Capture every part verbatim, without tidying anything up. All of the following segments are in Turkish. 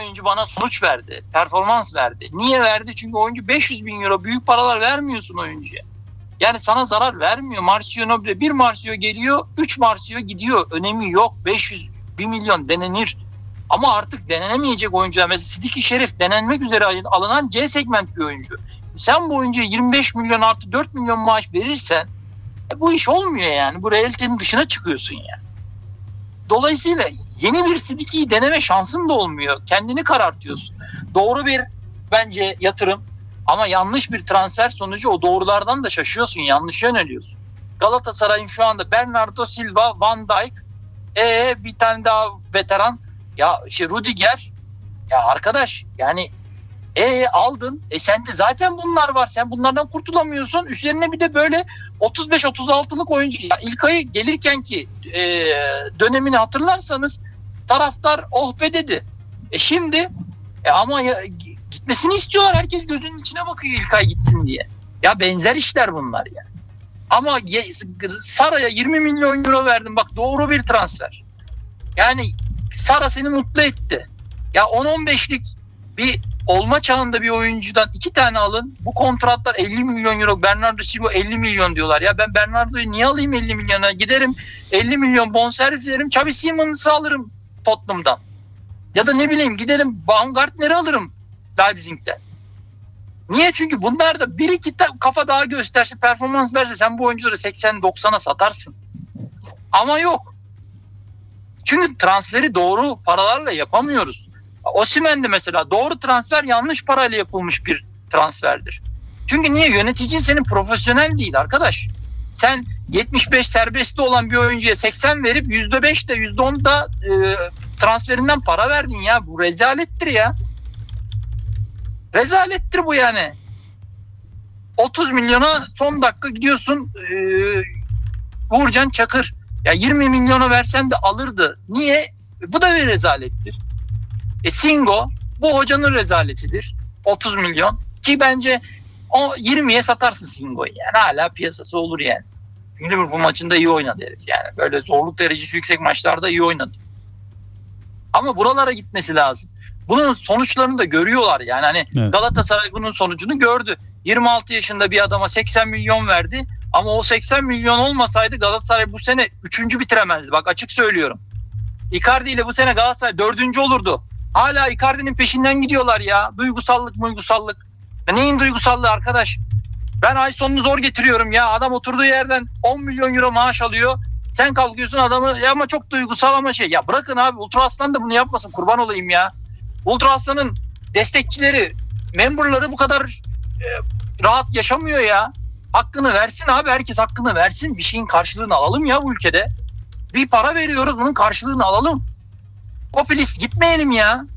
oyuncu bana sonuç verdi. Performans verdi. Niye verdi? Çünkü oyuncu beş yüz bin euro büyük paralar vermiyorsun oyuncuya. Yani sana zarar vermiyor. Marcio Noble bir Marcio geliyor, üç Marcio gidiyor. Önemi yok. beş yüz bir milyon denenir. Ama artık denenemeyecek oyuncular. Mesela Sidiki Şerif denenmek üzere alınan C segment bir oyuncu. Sen bu oyuncuya yirmi beş milyon artı dört milyon maaş verirsen e, bu iş olmuyor yani. Bu realitenin dışına çıkıyorsun yani. Dolayısıyla yeni bir Sidiki'yi deneme şansın da olmuyor. Kendini karartıyorsun. Doğru bir bence yatırım ama yanlış bir transfer sonucu o doğrulardan da şaşıyorsun. Yanlış yöneliyorsun. Galatasaray'ın şu anda Bernardo Silva, Van Dijk, ee, bir tane daha veteran ya şey Rudiger. Ya arkadaş yani e aldın. E sende zaten bunlar var. Sen bunlardan kurtulamıyorsun. Üstlerine bir de böyle otuz beş otuz altılık oyuncu. Ya İlkay gelirken ki e, dönemini hatırlarsanız taraftar oh be dedi. E şimdi e ama ya, gitmesini istiyorlar. Herkes gözünün içine bakıyor İlkay gitsin diye. Ya benzer işler bunlar ya. Ama Sara'ya yirmi milyon euro verdim. Bak doğru bir transfer. Yani Sara seni mutlu etti. Ya on on beşlik bir olma çağında bir oyuncudan iki tane alın. Bu kontratlar elli milyon euro. Bernardo Silva elli milyon diyorlar. Ya ben Bernardo'yu niye alayım elli milyona? Giderim elli milyon bonservis veririm. Xavi Simons'ı alırım Tottenham'dan. Ya da ne bileyim giderim Baumgartner'i alırım Leipzig'ten. Niye? Çünkü bunlar da bir iki kafa daha gösterse, performans verse sen bu oyuncuları seksen doksana satarsın. Ama yok. Çünkü transferi doğru paralarla yapamıyoruz. Osimhen de mesela doğru transfer yanlış parayla yapılmış bir transferdir. Çünkü niye? Yöneticin senin profesyonel değil arkadaş. Sen yetmiş beş serbestte olan bir oyuncuya seksen verip yüzde beş de yüzde on da e, transferinden para verdin ya. Bu rezalettir ya. Rezalettir bu yani. otuz milyona son dakika gidiyorsun e, Uğurcan Çakır. Ya yirmi milyona versen de alırdı. Niye? Bu da bir rezalettir. E Singo bu hocanın rezaletidir. otuz milyon ki bence o yirmiye satarsın Singo'yu yani hala piyasası olur yani. Çünkü Liverpool maçında iyi oynadı herif yani. Böyle zorluk derecesi yüksek maçlarda iyi oynadı. Ama buralara gitmesi lazım. Bunun sonuçlarını da görüyorlar yani. Hani evet. Galatasaray bunun sonucunu gördü. yirmi altı yaşında bir adama seksen milyon verdi. Ama o seksen milyon olmasaydı Galatasaray bu sene üçüncü bitiremezdi. Bak açık söylüyorum. Icardi ile bu sene Galatasaray dördüncü olurdu. Hala Icardi'nin peşinden gidiyorlar ya. Duygusallık duygusallık. Ya neyin duygusallığı arkadaş? Ben ay sonunu zor getiriyorum ya. Adam oturduğu yerden on milyon euro maaş alıyor. Sen kalkıyorsun adamı ya ama çok duygusal ama şey. Ya bırakın abi Ultra Aslan da bunu yapmasın. Kurban olayım ya. Ultra Aslan'ın destekçileri, memberları bu kadar e, rahat yaşamıyor ya. Hakkını versin abi. Herkes hakkını versin. Bir şeyin karşılığını alalım ya bu ülkede. Bir para veriyoruz. Bunun karşılığını alalım. Popülist gitmeyelim ya.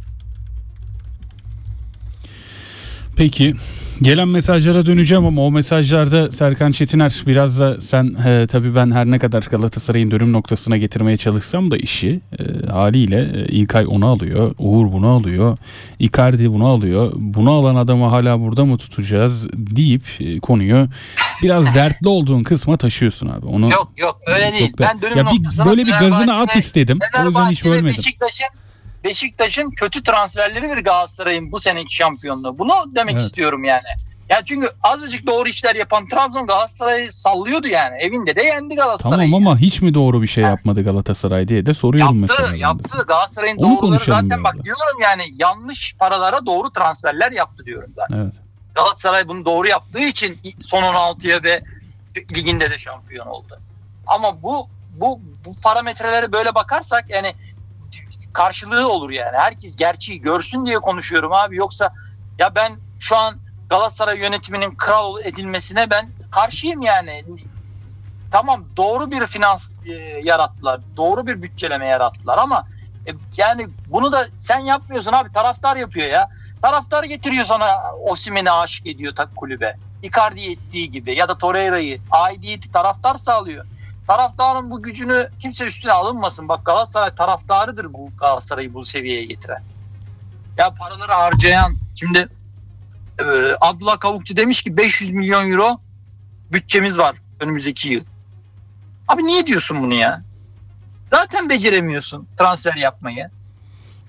Peki. Gelen mesajlara döneceğim ama o mesajlarda Serkan Çetiner biraz da sen e, tabii ben her ne kadar Galatasaray'ın dönüm noktasına getirmeye çalışsam da işi e, haliyle e, İlkay onu alıyor, Uğur bunu alıyor, Icardi bunu alıyor. Bunu alan adamı hala burada mı tutacağız deyip e, konuyu biraz dertli olduğun kısma taşıyorsun abi. Onu yok yok öyle değil. Da, ben dönüm ya noktasına bir, böyle bir gazını at istedim. O yüzden hiç bölmedim. Beşiktaş'ın Beşiktaş'ın kötü transferleridir Galatasaray'ın bu seneki şampiyonluğu. Bunu demek evet. istiyorum yani. Ya çünkü azıcık doğru işler yapan Trabzon Galatasaray'ı sallıyordu yani. Evinde de yendi Galatasaray'ı. Tamam ama hiç mi doğru bir şey yapmadı Galatasaray diye de soruyorum yaptı, mesela. Yaptı. Yaptı. Galatasaray'ın doğruları zaten bak diyorum yani yanlış paralara doğru transferler yaptı diyorum zaten. Evet. Galatasaray bunu doğru yaptığı için son on altıya ve liginde de şampiyon oldu. Ama bu bu bu parametrelere böyle bakarsak yani karşılığı olur yani. Herkes gerçeği görsün diye konuşuyorum abi. Yoksa ya ben şu an Galatasaray yönetiminin kral edilmesine ben karşıyım yani. Tamam doğru bir finans e, yarattılar. Doğru bir bütçeleme yarattılar ama e, yani bunu da sen yapmıyorsun abi. Taraftar yapıyor ya. Taraftar getiriyor sana Osimhen'i aşık ediyor tak kulübe. Icardi'yi ettiği gibi ya da Torreira'yı aidiyeti taraftar sağlıyor. Taraftarın bu gücünü kimse üstüne alınmasın. Bak Galatasaray taraftarıdır bu Galatasaray'ı bu seviyeye getiren. Ya paraları harcayan şimdi e, Abdullah Kavukçu demiş ki beş yüz milyon euro bütçemiz var önümüzdeki yıl. Abi niye diyorsun bunu ya? Zaten beceremiyorsun transfer yapmayı.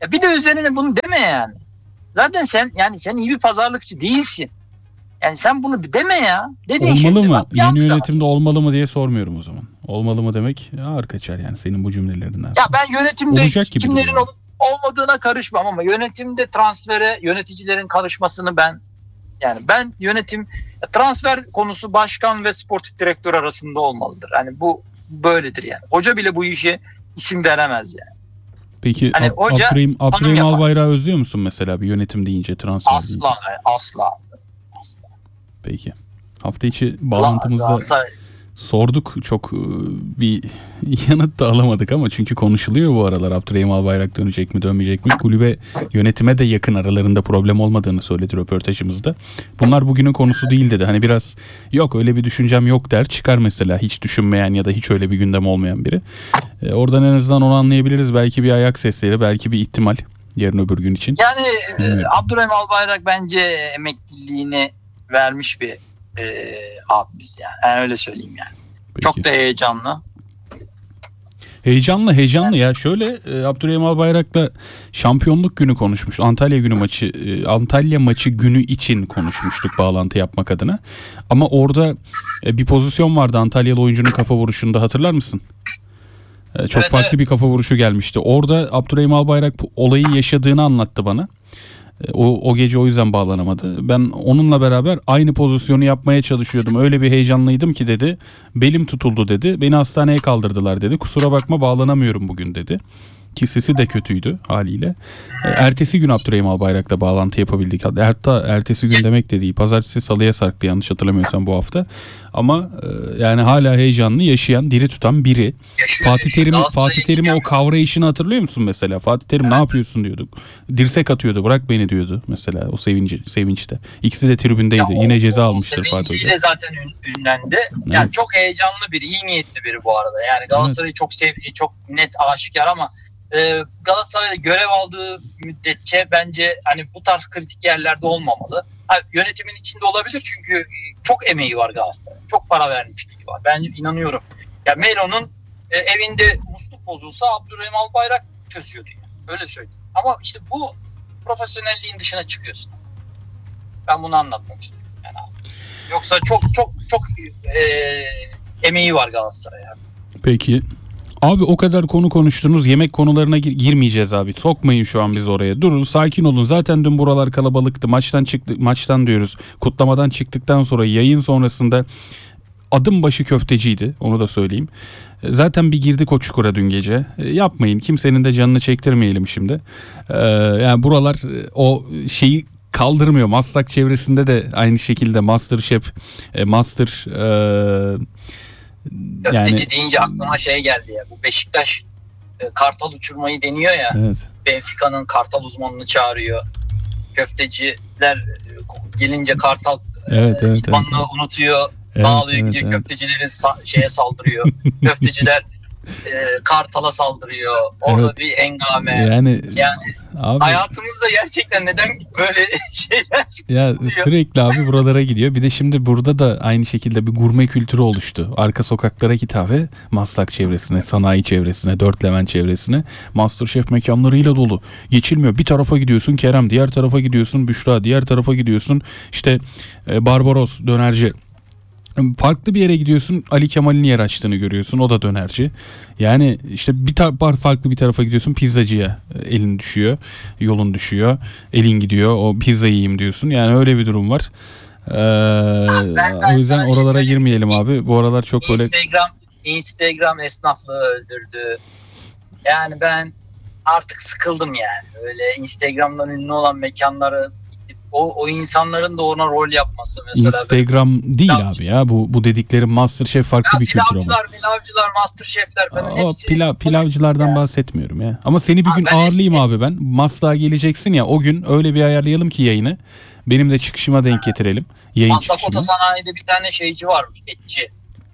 Ya bir de üzerine bunu deme yani. Zaten sen yani sen iyi bir pazarlıkçı değilsin. Yani sen bunu bir deme ya. Dedin Olmalı şimdi, mı? bak, Yeni yandı yönetimde aslında. olmalı mı diye sormuyorum o zaman. Olmalı mı demek ağır kaçar yani senin bu cümlelerinden. Ya ben yönetimde Olacak gibi kimlerin duruyor. olup olmadığına karışmam ama yönetimde transfere yöneticilerin karışmasını ben yani ben yönetim transfer konusu başkan ve sportif direktör arasında olmalıdır. Yani bu böyledir yani. Hoca bile bu işe isim veremez yani. Peki Hani Ab- hoca Abdurrahim, hanım Abdurrahim yapar. Albayrak'ı özlüyor musun mesela bir yönetim deyince, transfer deyince? Asla asla asla. Peki. Hafta içi bağlantımızda Galatasaray- sorduk. Çok e, bir yanıt da alamadık ama çünkü konuşuluyor bu aralar. Abdurrahim Albayrak dönecek mi dönmeyecek mi? Kulübe yönetime de yakın, aralarında problem olmadığını söyledi röportajımızda. Bunlar bugünün konusu değil dedi. Hani biraz yok öyle bir düşüncem yok der çıkar mesela, hiç düşünmeyen ya da hiç öyle bir gündem olmayan biri. E, oradan en azından onu anlayabiliriz. Belki bir ayak sesleri, belki bir ihtimal yarın öbür gün için. Yani e, Bilmiyorum. Abdurrahim Albayrak bence emekliliğini vermiş bir e, abimiz yani. yani. Öyle söyleyeyim yani. Peki. Çok da heyecanlı. Heyecanlı heyecanlı ya. Şöyle e, Abdurrahim Albayrak'la şampiyonluk günü konuşmuş. Antalya günü maçı e, Antalya maçı günü için konuşmuştuk bağlantı yapmak adına. Ama orada e, bir pozisyon vardı Antalyalı oyuncunun kafa vuruşunda, hatırlar mısın? E, çok Evet, farklı evet. bir kafa vuruşu gelmişti. Orada Abdurrahim Albayrak olayı yaşadığını anlattı bana. O, o gece o yüzden bağlanamadı. Ben onunla beraber aynı pozisyonu yapmaya çalışıyordum. Öyle bir heyecanlıydım ki dedi. Belim tutuldu dedi. Beni hastaneye kaldırdılar dedi. Kusura bakma bağlanamıyorum bugün dedi. Ki sesi de kötüydü haliyle. E, ertesi gün Abdurrahim Albayrak'la bağlantı yapabildik. Hatta ertesi gün demek de değil. Pazartesi salıya sarktı yanlış hatırlamıyorsam bu hafta. Ama e, yani hala heyecanlı, yaşayan, diri tutan biri. Yaşıyor, Fatih yaşıyor. Terim'i Galatasaray'a Fatih Terim'i hiç o kavrayışını hatırlıyor musun mesela? Fatih Terim ne yapıyorsun diyorduk. Dirsek atıyordu, bırak beni diyordu mesela o sevinci, sevinçte. İkisi de tribündeydi. Ya Yine o- ceza o almıştır Fatih Hoca. sevinciyle zaten ün- ünlendi. Yani Evet. çok heyecanlı biri, iyi niyetli biri bu arada. Yani Galatasaray'ı çok sevdiği, çok net aşikar ama e, Galatasaray'da görev aldığı müddetçe bence hani bu tarz kritik yerlerde olmamalı. Ha, yönetimin içinde olabilir çünkü e, çok emeği var Galatasaray'ın. Çok para vermişliği var. Ben inanıyorum. Ya Melo'nun e, evinde musluk bozulsa Abdurrahim Albayrak çözüyordu yani. Öyle söyleyeyim. Ama işte bu profesyonelliğin dışına çıkıyorsun. Ben bunu anlatmak istiyorum. Yani abi. Yoksa çok çok çok e, emeği var Galatasaray'a. Peki. Abi o kadar konu konuştunuz. Yemek konularına gir- girmeyeceğiz abi. Sokmayın şu an biz oraya. Durun, sakin olun. Zaten dün buralar kalabalıktı. Maçtan çıktı, maçtan diyoruz. Kutlamadan çıktıktan sonra yayın sonrasında adım başı köfteciydi. Onu da söyleyeyim. E, Zaten bir girdik o çukura dün gece. E, Yapmayın. Kimsenin de canını çektirmeyelim şimdi. E, yani buralar e, o şeyi kaldırmıyor. Maslak çevresinde de aynı şekilde MasterChef, e, Master e, Köfteci yani deyince aklıma şey geldi ya. Bu Beşiktaş e, kartal uçurmayı deniyor ya. evet. Benfica'nın kartal uzmanını çağırıyor. Köfteciler e, gelince kartal Evet, evet, evet. idmanını unutuyor. Evet, Bağlıyor evet, gidiyor evet. köftecilerin sa- şeye saldırıyor. Köfteciler e, kartala saldırıyor. Orada Evet. bir hengame. Yani, Yani abi hayatımızda gerçekten neden böyle şeyler ya oluyor? sürekli abi buralara gidiyor. Bir de şimdi burada da aynı şekilde bir gurme kültürü oluştu. Arka sokaklara hitabe, Maslak çevresine, sanayi çevresine, Dört Levent çevresine MasterChef mekanlarıyla dolu. Geçilmiyor. Bir tarafa gidiyorsun Kerem, diğer tarafa gidiyorsun Büşra, diğer tarafa gidiyorsun işte e, Barbaros dönerci. Farklı bir yere gidiyorsun, Ali Kemal'in yer açtığını görüyorsun, o da dönerci. Yani işte bir tar- farklı bir tarafa gidiyorsun, pizzacıya elin düşüyor, yolun düşüyor, elin gidiyor, o pizza yiyeyim diyorsun. Yani öyle bir durum var. Ee, ben- ben o yüzden sana bir şey oralara söyleyeyim. girmeyelim abi. Bu aralar çok böyle Instagram Instagram esnaflığı öldürdü. Yani ben artık sıkıldım yani. Öyle Instagram'dan ünlü olan mekanları o, o insanların da ona rol yapması mesela. Instagram değil Pilav- abi ya. Bu bu dediklerim MasterChef farklı Ya bir kültür ama. pilavcılar, pilavcılar, masterchefler falan O hepsi. pila- pilavcılardan Ya. bahsetmiyorum ya. Ama seni bir Ha, gün ben ağırlayayım eski- abi ben. Maslak'a geleceksin ya, o gün öyle bir ayarlayalım ki yayını. Benim de çıkışıma denk getirelim. Yayın Maslak çıkışıma. Otosanayide bir tane şeyci varmış, etçi.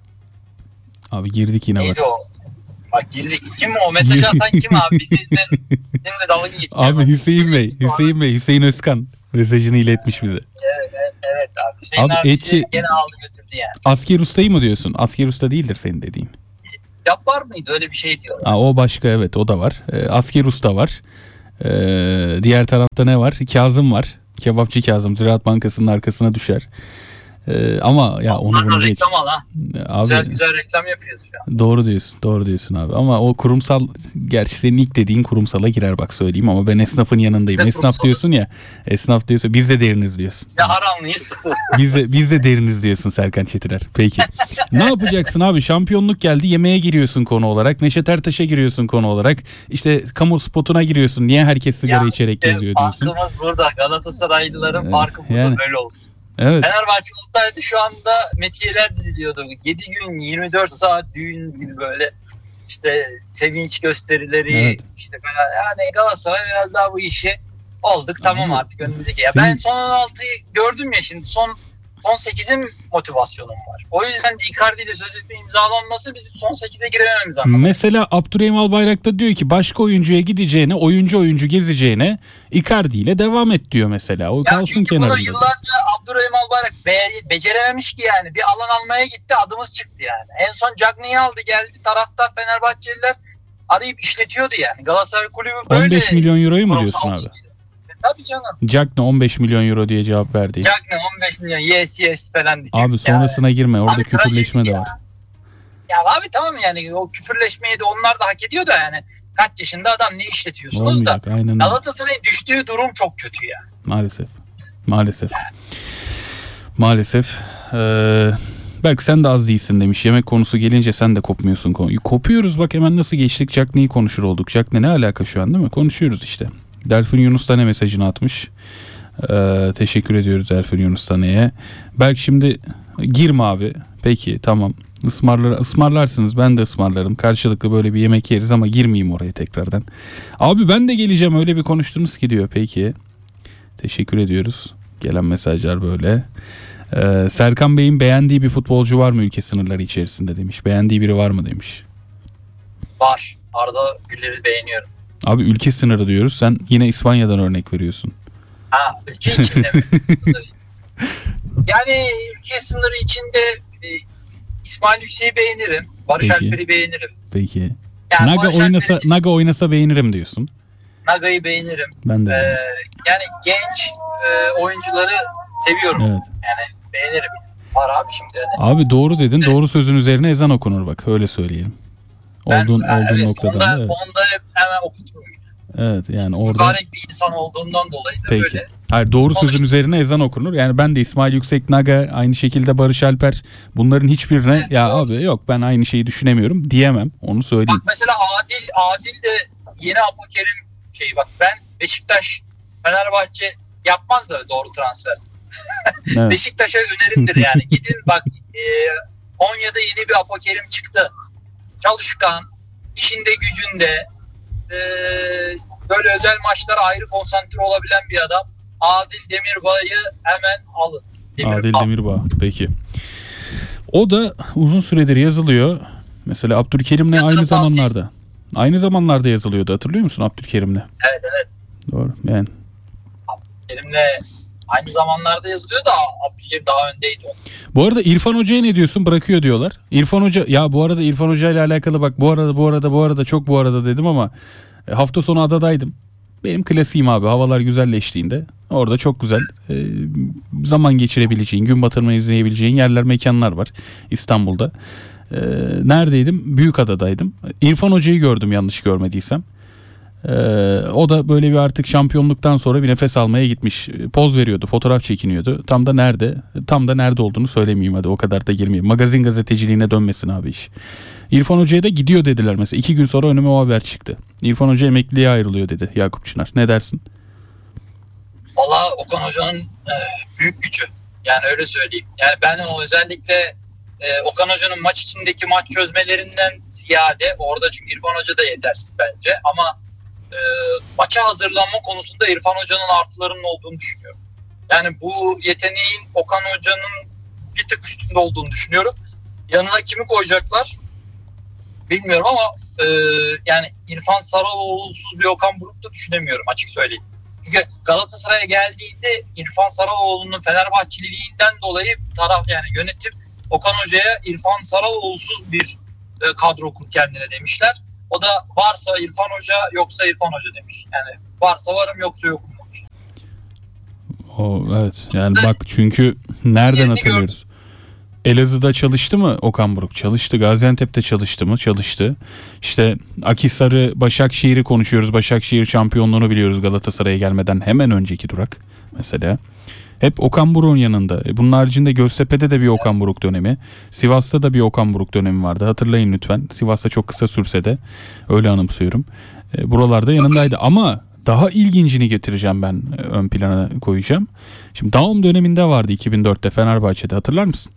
Abi girdik yine bak. Neydi o? Bak girdik. Kim o? Mesaj atan kim abi? Bizi de, seninle dalga geçiyor. Abi Hüseyin Bey, Hüseyin Bey, Hüseyin Özkan mesajını iletmiş bize. Evet, evet, evet abi. Hüseyin Abi abi, etçi- bizi gene aldı götürdü yani. Asker ustayı mı diyorsun? Asker usta değildir senin dediğin. Yap var mıydı? Öyle bir şey diyorlar. Aa, o başka, evet, o da var. Ee, asker usta var. Ee, diğer tarafta ne var? Kazım var. Kebapçı Kazım Ziraat Bankası'nın arkasına düşer. Ee, ama ya onu bunu geç. Reklam al ha. Abi, güzel güzel reklam yapıyoruz şu an. Doğru diyorsun. Doğru diyorsun abi. Ama o kurumsal, gerçi senin ilk dediğin kurumsala girer bak söyleyeyim, ama ben esnafın yanındayım. Biz Esnaf diyorsun ya. Esnaf diyorsun. Biz de deriniz diyorsun. Ya haramlıyız. Biz de biz de deriniz diyorsun Serkan Çetiner. Peki. Ne yapacaksın abi? Şampiyonluk geldi. Yemeğe giriyorsun konu olarak. Neşet Ertaş'a giriyorsun konu olarak. İşte kamu spotuna giriyorsun. Niye herkes sigara Ya içerek işte geziyor diyorsun. Farkımız burada. Galatasaraylıların Evet, farkı burada yani. böyle olsun. Evet. Fenerbahçe olsaydı şu anda metiyeler diziliyordu. yedi gün yirmi dört saat düğün gibi böyle işte sevinç gösterileri Evet. işte falan. Yani Galatasaray biraz daha bu işi olduk tamam Aynen. artık önümüzdeki. Ya Senin- ben son on altıyı gördüm ya şimdi son son sekizin motivasyonum var. O yüzden de Icardi ile sözleşme imzalanması bizim son sekize girememiz anlamına. Mesela Abdurrahim Albayrak da diyor ki başka oyuncuya gideceğine, oyuncu oyuncu gezeceğine Icardi ile devam et diyor mesela. O Ya kalsın çünkü bunu kenarında. yıllarca Abdurrahim Albayrak be- becerememiş ki yani. Bir alan almaya gitti adımız çıktı yani. En son Cagney'i aldı geldi taraftar Fenerbahçeliler arayıp işletiyordu yani. Galatasaray kulübü böyle. on beş milyon euroyu mu kurumsal diyorsun abi? işleydi. E, tabii canım. Cagney on beş milyon euro diye cevap verdi. Cagney on beş milyon yes yes falan diye. Abi sonrasına girme. Orada Abi küfürleşme trajedi de ya. var. Ya abi tamam yani o küfürleşmeyi de onlar da hak ediyor da yani. Kaç yaşında adam ne işletiyorsunuz da. Olmayacak. Aynen öyle. Galatasaray'ın düştüğü durum çok kötü ya. Maalesef. Maalesef. Maalesef. Ee, belki sen de az değilsin demiş. Yemek konusu gelince sen de kopmuyorsun. Kopuyoruz bak hemen nasıl geçtik. Cagney'i konuşur olduk. Cagney ne alaka şu an değil mi? Konuşuyoruz işte. Delfin Yunus da ne mesajını atmış. Ee, teşekkür ediyoruz Delfin Yunus Tane'ye. Belki şimdi girme abi. Peki tamam. Ismarlar, ısmarlarsınız. Ben de ısmarlarım. Karşılıklı böyle bir yemek yeriz ama girmeyeyim oraya tekrardan. Abi ben de geleceğim. Öyle bir konuştunuz ki diyor. Peki. Teşekkür ediyoruz. Gelen mesajlar böyle. Ee, Serkan Bey'in beğendiği bir futbolcu var mı ülke sınırları içerisinde demiş. Beğendiği biri var mı demiş. Var. Arda Güler'i beğeniyorum. Abi ülke sınırı diyoruz. Sen yine İspanya'dan örnek veriyorsun. Ha ülke içinde mi? Yani ülke sınırı içinde e, İsmail Yüksek'i beğenirim. Barış Peki. Alper'i beğenirim. Peki. Yani Naga Barış oynasa Alper'i- Naga oynasa beğenirim diyorsun. Naga'yı beğenirim. Ben de. Ee, yani genç e, oyuncuları seviyorum. Evet. Yani beğenirim. Var abi şimdi. Yani. Abi doğru dedin. Doğru sözün üzerine ezan okunur bak. Öyle söyleyelim. Ben, Olduğun, e, olduğun evet, noktadan fonda, da. Evet. fonda hep hemen okuturum. Evet yani orada. Mübarek bir insan olduğumdan dolayı da Peki. böyle. Hayır doğru Konuş- sözün üzerine ezan okunur. Yani ben de İsmail Yüksek, Naga, aynı şekilde Barış Alper, bunların hiçbirine Evet, ya doğru. abi yok ben aynı şeyi düşünemiyorum diyemem. Onu söyleyeyim. Bak mesela Adil, Adil de yeni Apoker'in şeyi bak ben Beşiktaş Fenerbahçe yapmaz da doğru transfer. Evet. Beşiktaş'a önerimdir yani. Gidin bak e, Konya'da yeni bir Apokerim çıktı. Çalışkan, işinde gücünde e, böyle özel maçlara ayrı konsantre olabilen bir adam. Adil Demirbay'ı hemen alın. Adil Demirbay. Demirbağ. Peki. O da uzun süredir yazılıyor. Mesela Abdülkerim'le Yatırım aynı tavsiyesi. zamanlarda. Aynı zamanlarda yazılıyordu. Hatırlıyor musun Abdülkerim'le? Evet evet. Doğru. Yani. Benimle aynı zamanlarda yazılıyor da Abdülkerim daha öndeydi o. Bu arada İrfan Hoca'ya ne diyorsun? Bırakıyor diyorlar. İrfan Hoca ya bu arada İrfan Hoca ile alakalı bak bu arada bu arada bu arada çok bu arada dedim ama e, hafta sonu adadaydım. Benim klasiğim abi havalar güzelleştiğinde orada çok güzel e, zaman geçirebileceğin, gün batırma izleyebileceğin yerler, mekanlar var İstanbul'da. E, neredeydim? Büyükada'daydım. İrfan Hoca'yı gördüm yanlış görmediysem. Ee, o da böyle bir artık şampiyonluktan sonra bir nefes almaya gitmiş. Poz veriyordu, fotoğraf çekiniyordu. Tam da nerede? Tam da nerede olduğunu söylemeyeyim hadi o kadar da girmeyeyim. Magazin gazeteciliğine dönmesin abi iş. İrfan Hoca'ya da gidiyor dediler mesela. İki gün sonra önüme o haber çıktı. İrfan Hoca emekliliğe ayrılıyor dedi Yakup Çınar. Ne dersin? Valla Okan Hoca'nın e, büyük gücü. Yani öyle söyleyeyim. Yani ben o özellikle e, Okan Hoca'nın maç içindeki maç çözmelerinden ziyade orada çünkü İrfan Hoca da yetersiz bence ama e, maça hazırlanma konusunda İrfan Hoca'nın artılarının olduğunu düşünüyorum. Yani bu yeteneğin Okan Hoca'nın bir tık üstünde olduğunu düşünüyorum. Yanına kimi koyacaklar bilmiyorum ama e, yani İrfan Sarıoğlu'suz bir Okan Buruk'ta düşünemiyorum açık söyleyeyim. Çünkü Galatasaray'a geldiğinde İrfan Sarıoğlu'nun Fenerbahçeliliğinden dolayı taraf yani yönetim Okan Hoca'ya İrfan Sarıoğlu'suz bir e, kadro kur kendine demişler. O da varsa İrfan Hoca yoksa İrfan Hoca demiş. Yani Varsa varım, yoksa yokum. O evet. Yani bak çünkü nereden Yerini hatırlıyoruz? Elazığ'da çalıştı mı Okan Buruk? Çalıştı. Gaziantep'te çalıştı mı? Çalıştı. İşte Akhisar'ı, Başakşehir'i konuşuyoruz. Başakşehir şampiyonluğunu biliyoruz Galatasaray'a gelmeden hemen önceki durak mesela. Hep Okan Buruk'un yanında. E bunun haricinde Göztepe'de de bir Okan Buruk dönemi. Sivas'ta da bir Okan Buruk dönemi vardı. Hatırlayın lütfen. Sivas'ta çok kısa sürse de öyle anımsıyorum. E, buralarda yanındaydı ama daha ilgincini getireceğim ben, e, ön plana koyacağım. Şimdi Daum döneminde vardı iki bin dörtte Fenerbahçe'de, hatırlar mısın?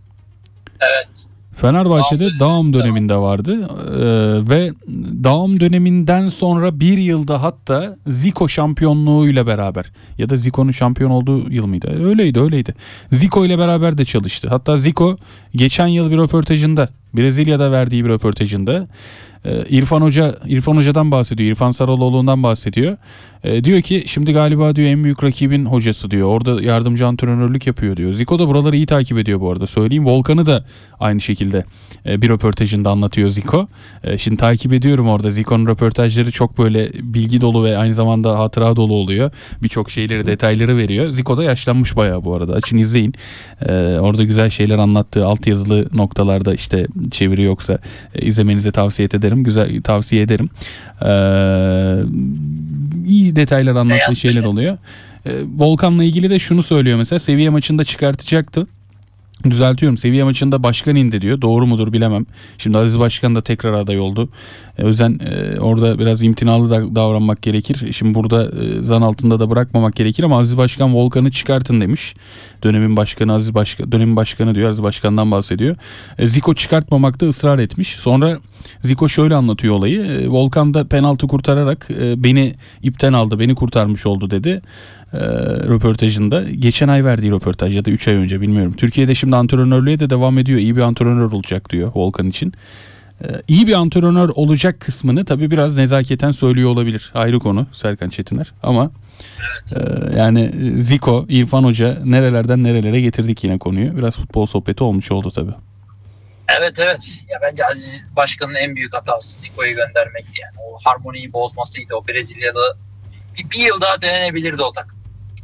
Evet. Fenerbahçe'de Daum döneminde vardı ee, ve Daum döneminden sonra bir yılda hatta Zico şampiyonluğuyla beraber, ya da Zico'nun şampiyon olduğu yıl mıydı? Öyleydi öyleydi. Zico ile beraber de çalıştı. Hatta Zico geçen yıl bir röportajında, Brezilya'da verdiği bir röportajında e, İrfan Hoca İrfan Hoca'dan bahsediyor. İrfan Saraloğlu'ndan bahsediyor. E, diyor ki şimdi galiba diyor en büyük rakibin hocası diyor. Orada yardımcı antrenörlük yapıyor diyor. Zico da buraları iyi takip ediyor bu arada. Söyleyeyim, Volkan'ı da aynı şekilde e, bir röportajında anlatıyor Zico. E, şimdi takip ediyorum orada. Zico'nun röportajları çok böyle bilgi dolu ve aynı zamanda hatıra dolu oluyor. Birçok şeyleri, detayları veriyor. Zico da yaşlanmış bayağı bu arada. Açın izleyin. E, orada güzel şeyler anlattığı altyazılı noktalarda, işte çeviri yoksa e, izlemenizi tavsiye ederim. Güzel tavsiye ederim. Ee, iyi detaylar anlattığı Beyaz şeyler bile. oluyor. Ee, Volkan'la ilgili de şunu söylüyor mesela, seviye maçında çıkartacaktı. Düzeltiyorum, seviye maçında başkan indi diyor. Doğru mudur bilemem. Şimdi Aziz Başkan da tekrar aday oldu. E, o yüzden e, orada biraz imtinalı da davranmak gerekir. Şimdi burada e, zan altında da bırakmamak gerekir ama Aziz Başkan Volkan'ı çıkartın demiş. Dönemin başkanı Aziz Başkan, dönemin başkanı diyor, Aziz Başkan'dan bahsediyor. E, Zico çıkartmamakta ısrar etmiş. Sonra Zico şöyle anlatıyor olayı. E, Volkan da penaltı kurtararak e, beni ipten aldı, beni kurtarmış oldu dedi. E, röportajında. Geçen ay verdiği röportaj ya da üç ay önce, bilmiyorum. Türkiye'de şimdi antrenörlüğe de devam ediyor. İyi bir antrenör olacak diyor Volkan için. E, iyi bir antrenör olacak kısmını tabii biraz nezaketen söylüyor olabilir. Ayrı konu Serkan Çetiner. Ama e, yani Zico, İrfan Hoca nerelerden nerelere getirdik yine konuyu. Biraz futbol sohbeti olmuş oldu tabii. Evet evet. Ya bence Aziz Başkan'ın en büyük hatası Zico'yu göndermekti yani. O harmoniyi bozmasıydı. O Brezilya'da bir, bir yıl daha denenebilirdi o takım.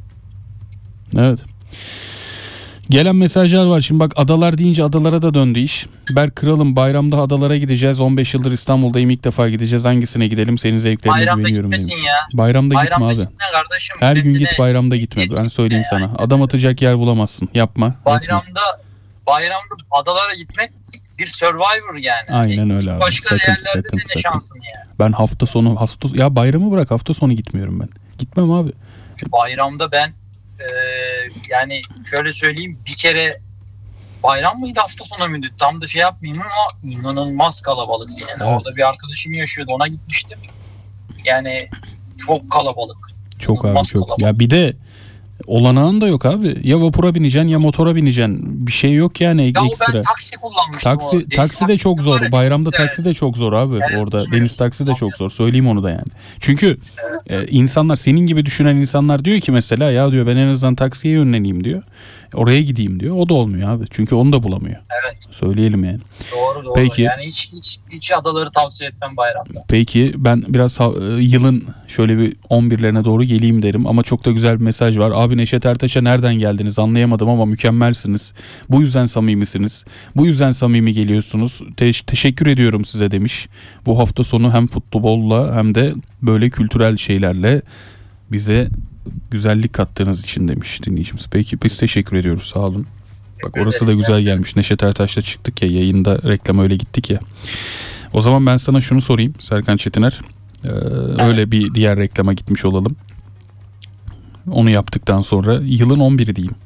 Evet. Gelen mesajlar var. Şimdi bak, adalar deyince adalara da döndü iş. Berk Kralım, bayramda adalara gideceğiz. on beş yıldır İstanbul'dayım, ilk defa gideceğiz. Hangisine gidelim? Senin zevklerine Bayramda güveniyorum gitmesin demiş. ya. Bayramda, Bayramda gitme abi. gitme kardeşim. Her gün Kendine git, bayramda gitme. geç Ben söyleyeyim gitme sana. yani. Adam atacak yer bulamazsın. Yapma. Etme. Bayramda bayramda adalara gitmek bir survivor yani. Aynen öyle abi. Başka Sakın, yerlerde sakın, de ne sakın. şansın yani. Ben hafta sonu hafta ya bayramı bırak, hafta sonu gitmiyorum ben. Gitmem abi. Bayramda ben e, yani şöyle söyleyeyim, bir kere bayram mıydı hafta sonu muydu tam da şey yapmayayım ama inanılmaz kalabalık yani. Evet. Orada bir arkadaşım yaşıyordu, ona gitmiştim. Yani çok kalabalık. Çok abi İnanılmaz çok. kalabalık. Ya bir de olanağın da yok abi. Ya vapura bineceksin ya motora bineceksin. Bir şey yok yani Ya o ekstra. ben taksi kullanmıştım. o Taksi deniz taksi de çok taksisi var zor. ya, Bayramda güzel. taksi de çok zor abi Evet, orada. evet. Deniz taksi de çok zor. Söyleyeyim onu da yani. Çünkü e, insanlar, senin gibi düşünen insanlar diyor ki mesela, ya diyor ben en azından taksiye yönleneyim diyor. Oraya gideyim diyor. O da olmuyor abi. Çünkü onu da bulamıyor. Evet. Söyleyelim yani. Doğru doğru. Peki. Yani hiç hiç hiç adaları tavsiye etmem bayramda. Peki ben biraz ha- yılın şöyle bir on birlerine doğru geleyim derim ama çok da güzel bir mesaj var. Abi Neşet Ertaş'a nereden geldiniz anlayamadım ama mükemmelsiniz. Bu yüzden samimisiniz. Bu yüzden samimi geliyorsunuz. Te- teşekkür ediyorum size demiş. Bu hafta sonu hem futbolla hem de böyle kültürel şeylerle bize güzellik kattığınız için demiş dinleyicimiz. Peki biz teşekkür ediyoruz, sağ olun. Bak orası da güzel gelmiş. Neşet Ertaş'la çıktık ya yayında, reklam öyle gittik ya. O zaman ben sana şunu sorayım Serkan Çetiner. Ee, öyle bir diğer reklama gitmiş olalım. Onu yaptıktan sonra yılın on biri diyeyim.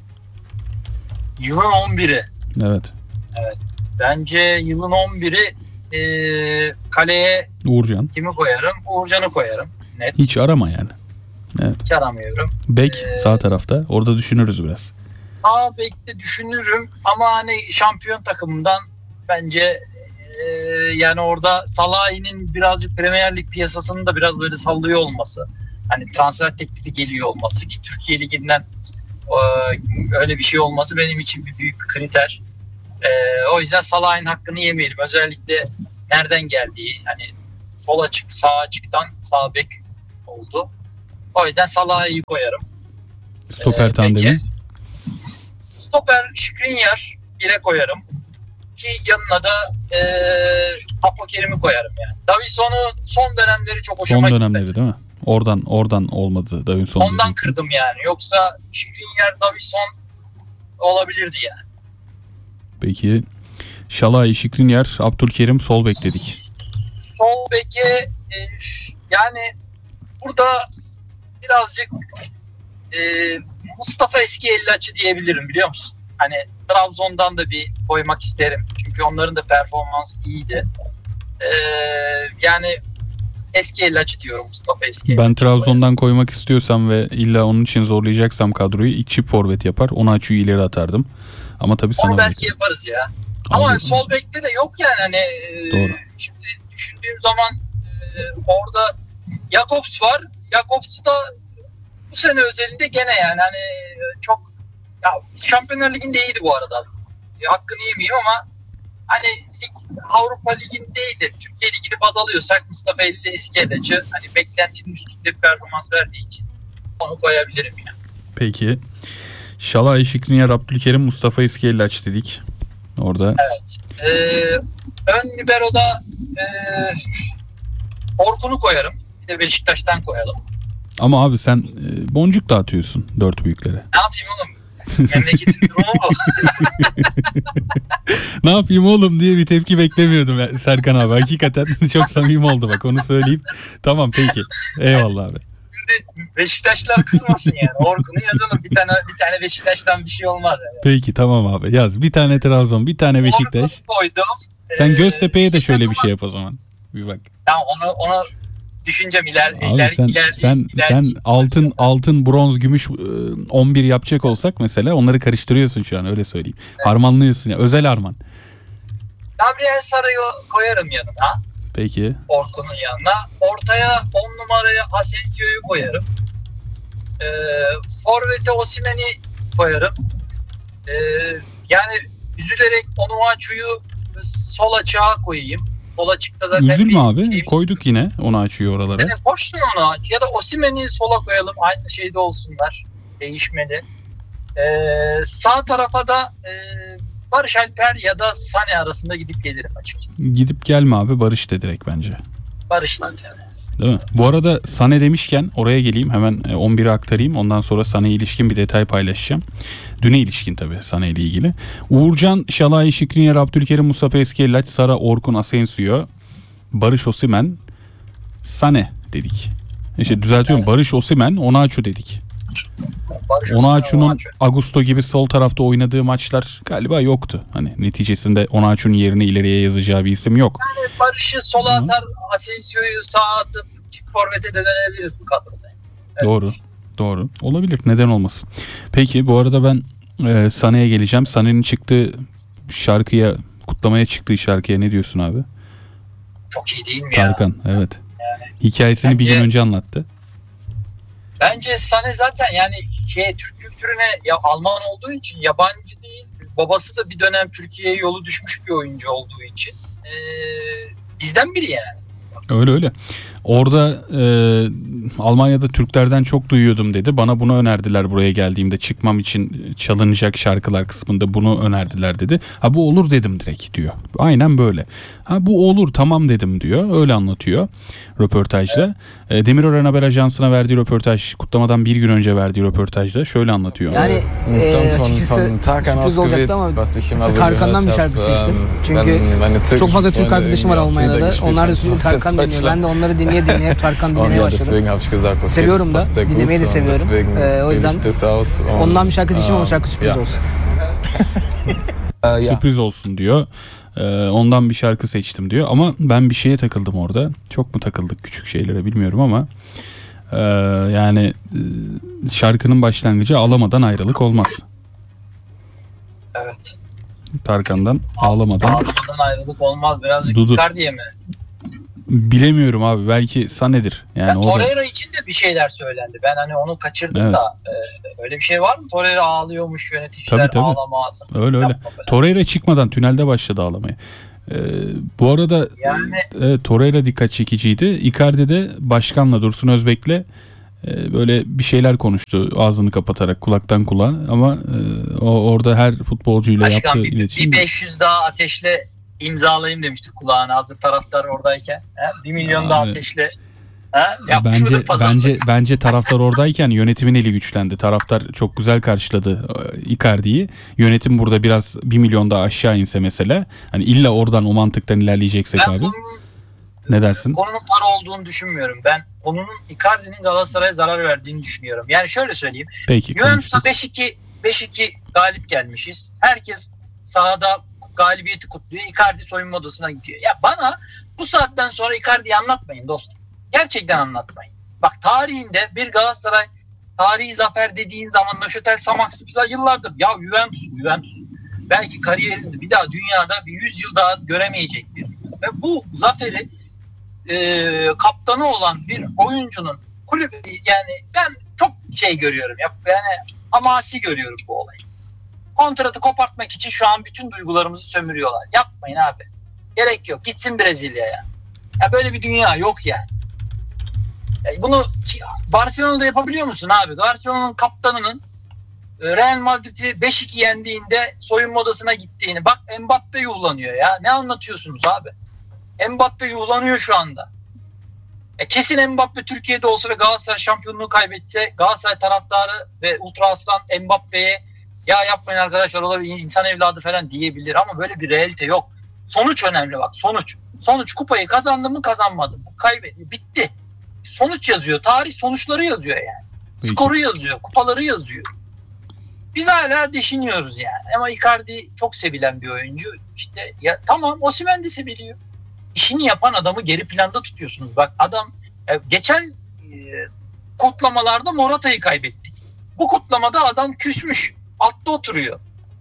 Yılın on biri. Evet. Bence yılın on biri e, kaleye Uğurcan. kimi koyarım? Uğurcan'ı koyarım. Net. Hiç arama yani. Hiç aramıyorum. Bek Ee, sağ tarafta. Orada düşünürüz biraz. Sağ bekte düşünürüm ama hani şampiyon takımından bence e, yani orada Salah'ın birazcık Premier Lig piyasasını da biraz böyle sallıyor olması. Hani transfer teklifi geliyor olması ki Türkiye Ligi'nden e, öyle bir şey olması benim için bir büyük bir kriter. E, o yüzden Salah'ın hakkını yemeyelim. Özellikle nereden geldiği, hani sol açık, sağ açıktan sağ bek oldu. O yüzden Salah'ı iyi koyarım. Stoper Ee, tandemi. peki. Stoper Skriniar bire koyarım. Ki yanına da e, Apokerim'i koyarım yani. Davidson'u son dönemleri çok hoşuma Son gitti. dönemleri değil mi? Oradan oradan olmadı Davinson. Ondan diyecektim. kırdım yani. Yoksa Skriniar, Davidson olabilirdi yani. Peki Şalay, Skriniar, Abdülkerim sol bek dedik. Sol beke e, yani burada birazcık e, Mustafa Eski Ellaç'ı diyebilirim, biliyor musun? Hani Trabzon'dan da bir koymak isterim. Çünkü onların da performansı iyiydi. E, yani Eski Ellaç'ı diyorum, Mustafa Eski Ellaç'ı. Ben Trabzon'dan koymak istiyorsam ve illa onun için zorlayacaksam kadroyu ilk çift forvet yapar. Onu açıyı ileri atardım. Ama tabii sana Onu belki bırakırım. yaparız ya. Ama Abi, sol bekte de yok yani hani. e, Doğru. Şimdi düşündüğüm zaman e, orada Jakobs var. Jakobs da bu sene özelinde gene yani hani çok, ya Şampiyonlar Ligi'nde iyiydi bu arada. E, hakkını yemeyeyim ama hani lig, Avrupa Ligi'nde iyiydi. Türkiye Ligi'ni baz alıyorsak Mustafa Elli Eski Ellaç'ı hani beklentinin üstünde bir performans verdiği için onu koyabilirim yani. Peki. Şalay, Skriniar, Abdülkerim, Mustafa Eski Ellaç dedik. Orada. Evet. Ee, ön libero'da e, Orkun'u koyarım. Bir de Beşiktaş'tan koyalım. Ama abi sen e, boncuk dağıtıyorsun dört büyüklere. Ne yapayım oğlum? Memleketin durumu bu. Ne yapayım oğlum diye bir tepki beklemiyordum ya Serkan abi. Hakikaten çok samimi oldu bak, onu söyleyeyim. Tamam peki. Eyvallah abi. Şimdi Beşiktaşlar kızmasın yani. Orkun'u yazalım. Bir tane bir tane Beşiktaş'tan bir şey olmaz yani. Peki tamam abi yaz. Bir tane Trabzon, bir tane Beşiktaş. Orkun'u koydum. Sen Ee, Göztepe'ye de şöyle bir takıma- şey yap o zaman. Bir bak. Ya onu onu düşüneceğim iler Abi iler sen iler sen iler- sen iler- altın altın bronz gümüş e, on bir yapacak olsak mesela onları karıştırıyorsun şu an, öyle söyleyeyim. Harmanlıyorsun ya, özel harman. Gabriel Saray'ı koyarım yanına. Peki. Orkun'un yanına. Ortaya on numaraya Asensio'yu koyarım. Ee, Forvet'e Osimhen'i koyarım. Ee, yani üzülerek Onuachu'yu sol açığa koyayım. Sol açıkta zaten Üzülme bir abi. şey- Koyduk yine. Onu açıyor oralara. Yani koşsun onu. Ya da Osimhen'i sola koyalım. Aynı şeyde olsunlar. Değişmedi. Ee, sağ tarafa da e, Barış Alper ya da Sané arasında gidip gelirim açıkçası. Gidip gelme abi, Barış de direkt bence. Barış'la yani. Değil mi? Bu arada Sané demişken oraya geleyim. Hemen e, on bire aktarayım. Ondan sonra Sané'ye ilişkin bir detay paylaşacağım. Düne ilişkin tabii Sané ile ilgili. Uğurcan, Şalay, Skriniar, Abdülkerim, Mustafa Eski Ellaç, Sara, Orkun, Asensio, Barış Osimhen, Sané dedik. İşte düzeltiyorum. Evet. Barış Osimhen, Onaçu dedik. Barış Osimhen, Onaçu'nun Onaçu. Augusto gibi sol tarafta oynadığı maçlar galiba yoktu. Hani neticesinde Onaçu'nun yerine ileriye yazacağı bir isim yok. Yani Barış'ı sola Hı. atar, Asensio'yu sağa atıp çift forvete dönebiliriz bu kadroda. Evet. Doğru. Doğru. Olabilir. Neden olmasın? Peki bu arada ben e, Sané'ye geleceğim. Sané'nin çıktığı şarkıya, kutlamaya çıktığı şarkıya ne diyorsun abi? Çok iyi değil mi ya? Tarkan. Evet. Hikayesini bir gün Bence- önce anlattı. Bence Sané zaten yani şey, Türk kültürüne ya Alman olduğu için yabancı değil. Babası da bir dönem Türkiye'ye yolu düşmüş bir oyuncu olduğu için ee, bizden biri yani. Öyle öyle. Orada e, Almanya'da Türklerden çok duyuyordum dedi. Bana bunu önerdiler buraya geldiğimde. Çıkmam için çalınacak şarkılar kısmında bunu önerdiler dedi. Ha bu olur dedim direkt diyor. Aynen böyle. Ha bu olur tamam dedim diyor. Öyle anlatıyor röportajda. E, Demirören Haber Ajansı'na verdiği röportaj, kutlamadan bir gün önce verdiği röportajda şöyle anlatıyor. Yani Ein e, Song von, açıkçası von Tarkan sürpriz olacaktı ausgewählt, ama was ich immer so Tarkan'dan bir gehört şarkı habe. seçtim. Ähm, Çünkü wenn meine çok türkischen fazla Türk Freunde arkadaşım var irgendwie auf Lieder Almanya'da. gespielt Onlar da haben, sürekli aus Tarkan dinliyor. Deutschland. Ben de onları dinleye dinleye Tarkan Und dinlemeye ja, başladım. deswegen habe ich gesagt, okay, Seviyorum das da, passt sehr gut dinlemeyi de und seviyorum. deswegen Ee, o wähle yüzden ich das aus. Und, ondan bir şarkı seçeyim ama ähm, şarkı sürpriz ja. olsun. Äh, ja. Sürpriz olsun diyor. Ee, ondan bir şarkı seçtim diyor. Ama ben bir şeye takıldım orada. Çok mu takıldık küçük şeylere bilmiyorum ama e, yani e, şarkının başlangıcı ağlamadan ayrılık olmaz. Evet. Tarkan'dan ağlamadan. Ağlamadan ayrılık olmaz. Birazcık Dudu. Icardi'ye mi? Bilemiyorum abi. Belki Sané'dir. Yani Yani o da, Torreira için de bir şeyler söylendi. Ben hani onu kaçırdım Evet. da e, öyle bir şey var mı? Torreira ağlıyormuş, yöneticiler Tabii, tabii. ağlamaz. öyle öyle. Yapma falan. Torreira çıkmadan tünelde başladı ağlamaya. Ee, bu arada Yani e, Torreira dikkat çekiciydi. Icardi de başkanla Dursun Özbek'le e, böyle bir şeyler konuştu ağzını kapatarak kulaktan kulağa ama e, o orada her futbolcuyla başkan yaptığı bir, iletişim. bir beş yüz daha ateşle imzalayayım demiştik kulağına hazır taraftar oradayken. He? bir milyon daha Abi. ateşle. He? Bence pazarlık. bence bence taraftar oradayken yönetimin eli güçlendi. Taraftar çok güzel karşıladı e, Icardi'yi. Yönetim burada biraz bir milyon daha aşağı inse mesela. Hani illa oradan o mantıktan ilerleyeceksek Ben abi. konunun, Ne dersin? konunun para olduğunu düşünmüyorum. Ben konunun Icardi'nin Galatasaray'a zarar verdiğini düşünüyorum. Yani şöyle söyleyeyim. Peki. Juventus'a konuştuk. beş iki beş iki galip gelmişiz. Herkes sahada galibiyeti kutluyor. Icardi soyunma odasına gidiyor. Ya bana bu saatten sonra Icardi'yi anlatmayın dostum. Gerçekten anlatmayın. Bak tarihinde bir Galatasaray tarihi zafer dediğin zaman Nöşetel Samaksız'a yıllardır ya Juventus, Juventus belki kariyerinde bir daha dünyada bir yüz yıl daha göremeyecek bir. Ve bu zaferi e, kaptanı olan bir oyuncunun kulübü yani ben çok şey görüyorum. Ya, yani hamasi görüyorum bu olayı. Kontratı kopartmak için şu an bütün duygularımızı sömürüyorlar. Yapmayın abi. Gerek yok. Gitsin Brezilya'ya. Ya böyle bir dünya yok yani. yani bunu Barcelona'da yapabiliyor musun abi? Barcelona'nın kaptanının Real Madrid'i beş iki yendiğinde soyunma odasına gittiğini. Bak Mbappe yuhlanıyor ya. Ne anlatıyorsunuz abi? Mbappe yuhlanıyor şu anda. E kesin Mbappe Türkiye'de olsa ve Galatasaray şampiyonluğu kaybetse Galatasaray taraftarı ve Ultra Aslan Mbappe'ye ya yapmayın arkadaşlar o da bir insan evladı falan diyebilir ama böyle bir realite yok. Sonuç önemli bak sonuç. Sonuç kupayı kazandı mı kazanmadı mı? Kaybetti. Bitti. Sonuç yazıyor. Tarih sonuçları yazıyor yani. Peki. Skoru yazıyor. Kupaları yazıyor. Biz hala düşünüyoruz yani. Ama Icardi çok sevilen bir oyuncu. İşte ya tamam Osimhen de seviliyor. İşini yapan adamı geri planda tutuyorsunuz. Bak adam geçen e, kutlamalarda Morata'yı kaybettik. Bu kutlamada adam küsmüş. Altta oturuyor.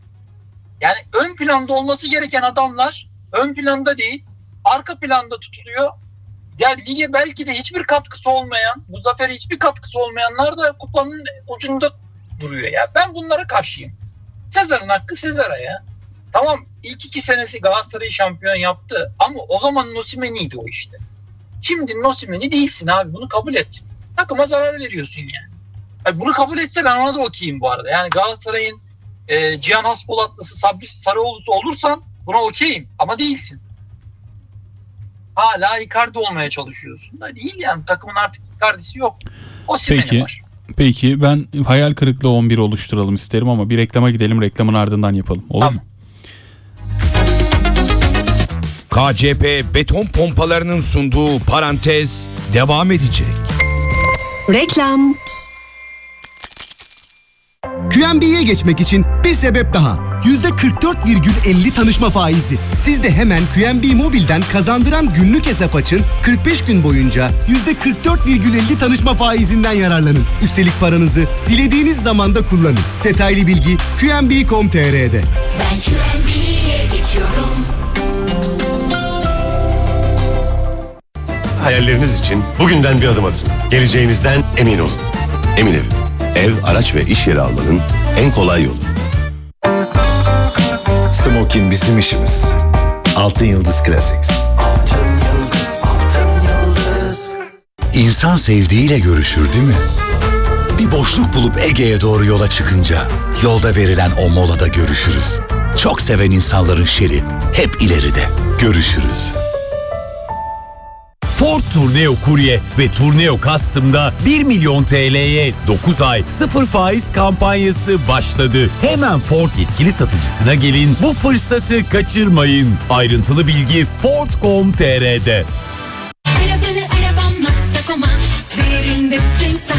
Yani ön planda olması gereken adamlar ön planda değil, arka planda tutuluyor. Ya lige belki de hiçbir katkısı olmayan, bu zafere hiçbir katkısı olmayanlar da kupanın ucunda duruyor ya. Ben bunlara karşıyım. Sezar'ın hakkı Sezar'a ya. Tamam ilk iki senesi Galatasaray'ı şampiyon yaptı ama o zaman Osimhen'iydi o işte. Şimdi Osimhen'i değilsin abi bunu kabul et. Takıma zarar veriyorsun yani. yani. Bunu kabul etse ben ona da okeyim bu arada. Yani Galatasaray'ın e, Cihan Haspolatlısı, Sabri Sarıoğlu'su olursan buna okeyim ama değilsin. Hala Icardi olmaya çalışıyorsun da değil yani takımın artık Icardi'si yok. Osimhen'i var. Peki ben hayal kırıklığı on bir oluşturalım isterim ama bir reklama gidelim reklamın ardından yapalım. Olur tamam. mu? K C P beton pompalarının sunduğu parantez devam edecek. Reklam. Q N B'ye geçmek için bir sebep daha. yüzde kırk dört virgül elli tanışma faizi. Siz de hemen Q N B Mobil'den kazandıran günlük hesap açın. kırk beş gün boyunca yüzde kırk dört virgül elli tanışma faizinden yararlanın. Üstelik paranızı dilediğiniz zamanda kullanın. Detaylı bilgi Q N B nokta com nokta t r'de. Ben Q N B'ye geçiyorum. Hayalleriniz için bugünden bir adım atın. Geleceğinizden emin olun. Emin Ev. Ev, araç ve iş yeri almanın en kolay yolu. Smokin bizim işimiz. Altın Yıldız Classics. Altın Yıldız, Altın Yıldız. İnsan sevdiğiyle görüşür değil mi? Bir boşluk bulup Ege'ye doğru yola çıkınca yolda verilen o molada görüşürüz. Çok seven insanların şeri hep ileride. Görüşürüz. Ford Tourneo Courier ve Tourneo Custom'da bir milyon T L'ye dokuz ay sıfır faiz kampanyası başladı. Hemen Ford yetkili satıcısına gelin, bu fırsatı kaçırmayın. Ayrıntılı bilgi Ford nokta com nokta t r'de. Arabanı arabam nokta com'a değerinde cenk sat.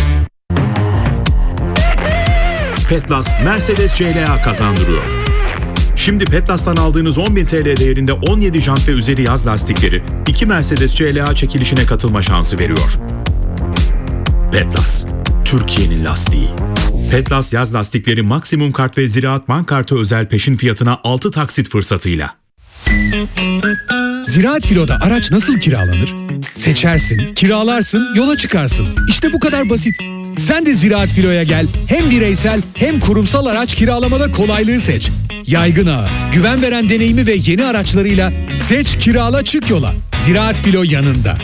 Petlas Mercedes C L A kazandırıyor. Şimdi Petlas'tan aldığınız on bin T L değerinde on yedi jant ve üzeri yaz lastikleri iki Mercedes C L A çekilişine katılma şansı veriyor. Petlas, Türkiye'nin lastiği. Petlas yaz lastikleri maksimum kart ve Ziraat Bank kartı özel peşin fiyatına altı taksit fırsatıyla. Ziraat Filo'da araç nasıl kiralanır? Seçersin, kiralarsın, yola çıkarsın. İşte bu kadar basit. Sen de Ziraat Filo'ya gel. Hem bireysel hem kurumsal araç kiralamada kolaylığı seç. Yaygın ağı, güven veren deneyimi ve yeni araçlarıyla seç, kirala, çık yola. Ziraat Filo yanında.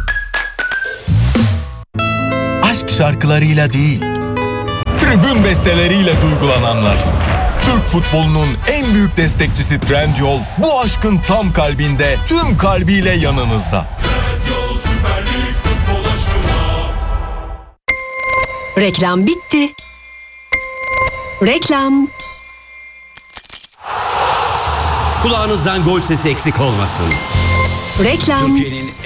Aşk şarkılarıyla değil, tribün besteleriyle duygulananlar. Türk futbolunun en büyük destekçisi Trendyol bu aşkın tam kalbinde, tüm kalbiyle yanınızda. Trendyol Süper Lig futbol aşkına. Reklam bitti. Reklam. Kulağınızdan gol sesi eksik olmasın. Reklam. Türkiye'nin